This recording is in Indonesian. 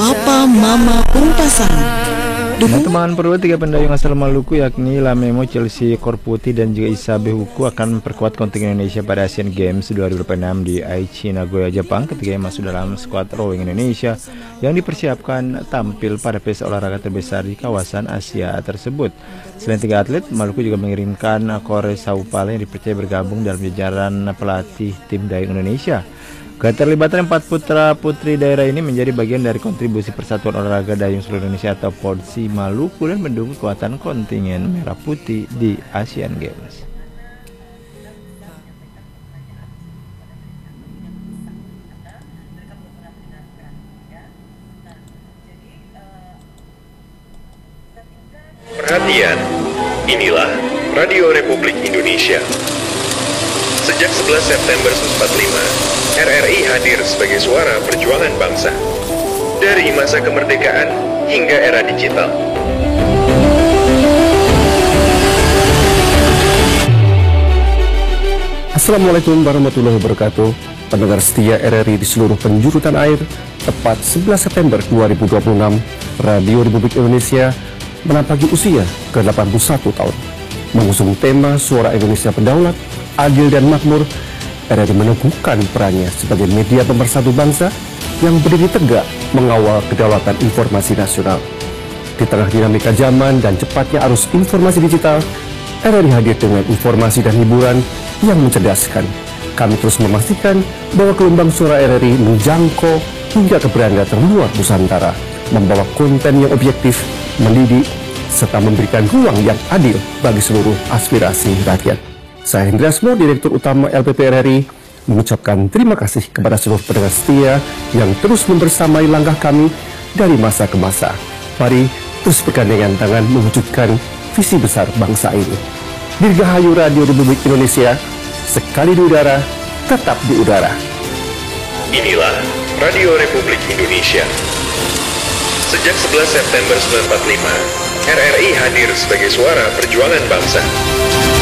Papa Mama Pungpasan. Teman-teman perlu 3 pendayung asal Maluku yakni Lamemo, Chelsea Korputi dan juga Isabe Huku akan memperkuat kontingen Indonesia pada Asian Games 2026 di Aichi, Nagoya, Jepang. Ketiganya masuk dalam skuad rowing Indonesia yang dipersiapkan tampil pada pesta olahraga terbesar di kawasan Asia tersebut. Selain 3 atlet, Maluku juga mengirimkan Kore Saupale yang dipercaya bergabung dalam jajaran pelatih tim dayung Indonesia. Keterlibatan 4 putra-putri daerah ini menjadi bagian dari kontribusi Persatuan Olahraga Dayung Seluruh Indonesia atau PODSI Maluku dan mendukung kekuatan kontingen Merah Putih di Asian Games. Perhatian, inilah Radio Republik Indonesia. Sejak 11 September 1945, RRI hadir sebagai suara perjuangan bangsa. Dari masa kemerdekaan hingga era digital. Assalamualaikum warahmatullahi wabarakatuh. Pendengar setia RRI di seluruh penjuru tanah air, tepat 11 September 2026, Radio Republik Indonesia menapaki usia ke-81 tahun. Mengusung tema Suara Indonesia Berdaulat, Adil dan Makmur, RRI meneguhkan perannya sebagai media pemersatu bangsa yang berdiri tegak mengawal kedaulatan informasi nasional. Di tengah dinamika zaman dan cepatnya arus informasi digital, RRI hadir dengan informasi dan hiburan yang mencerdaskan. Kami terus memastikan bahwa gelombang suara RRI menjangkau hingga ke beranda terluar Nusantara, membawa konten yang objektif, mendidik, serta memberikan ruang yang adil bagi seluruh aspirasi rakyat. Saya Hendra Asmo, Direktur Utama LPP RRI, mengucapkan terima kasih kepada seluruh pendengar setia yang terus membersamai langkah kami dari masa ke masa. Mari terus bergandengan tangan mewujudkan visi besar bangsa ini. Dirgahayu Radio Republik Indonesia, sekali di udara, tetap di udara. Inilah Radio Republik Indonesia. Sejak 11 September 1945, RRI hadir sebagai suara perjuangan bangsa.